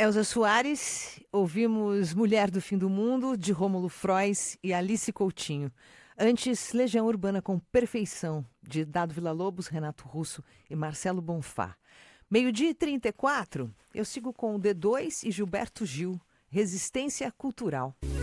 Elza Soares, ouvimos Mulher do Fim do Mundo, de Rômulo Frois e Alice Coutinho. Antes, Legião Urbana com Perfeição, de Dado Villa-Lobos, Renato Russo e Marcelo Bonfá. 12h34, eu sigo com o D2 e Gilberto Gil, Resistência Cultural.